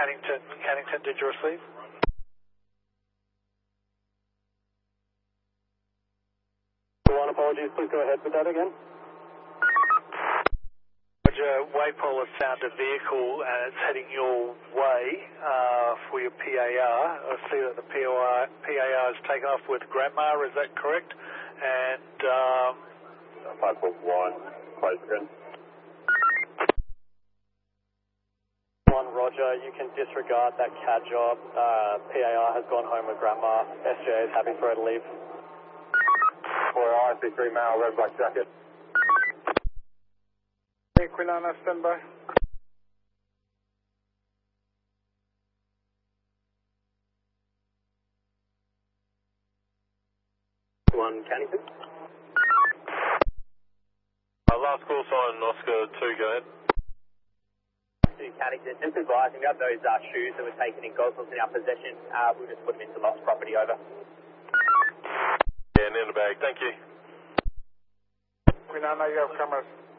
Cannington, did you receive? One, apologies, please go ahead with that again. Roger, Waypol has found a vehicle and it's heading your way for your PAR. I see that the PAR is taken off with Grandma, is that correct? And 541, close again. 1, Roger, you can disregard that CAD job. PAR has gone home with Grandma. SJ is happy for her to leave. 4 IC3 male, red black jacket. Quinana, stand by. One, Cannington. Last call sign, Oscar 2, go ahead. Cannington, just advising we have those shoes that were taken in Gosling's in our possession. We'll just put them into lost property, over. Yeah, in the bag, thank you. Quinana, you have cameras.